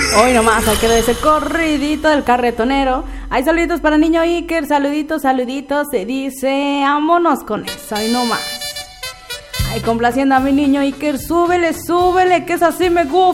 Hoy nomás hay que ver ese corridito del carretonero. Hay saluditos para niño Iker, saluditos, saluditos. Se dice, vámonos con eso, hoy nomás. Ay, complaciendo a mi niño Iker, súbele, súbele, que es así me gusta.